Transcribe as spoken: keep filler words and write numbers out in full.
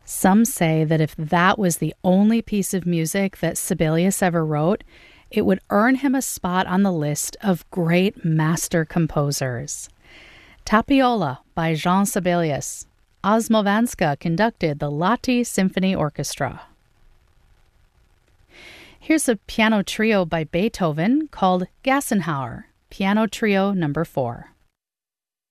Some say that if that was the only piece of music that Sibelius ever wrote, it would earn him a spot on the list of great master composers. Tapiola by Jean Sibelius. Osmovanska conducted the Lahti Symphony Orchestra. Here's a piano trio by Beethoven called Gassenhauer, Piano Trio Number four.